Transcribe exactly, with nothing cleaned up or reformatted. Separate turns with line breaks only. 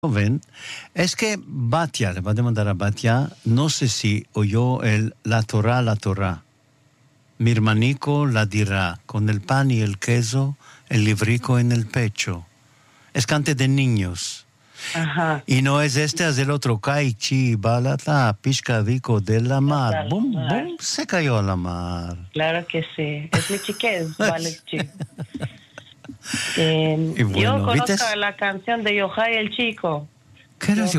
joven, es que Batia, le va a demandar a Batia, no sé si oyó el la Torah, la Torah. Mi hermanico la dirá, con el pan y el queso, el librico en el pecho. Es cante de niños.
Ajá.
Y no es este, es el otro, Kaichi, Balata, Pishkavico de la mar. Bum, bum, se cayó a la mar.
Claro que sí. Es mi chiquez, Valecchi. Eh,
Y bueno,
yo conozco
¿viste?
la canción de Yohai el Chico.
¿Qué era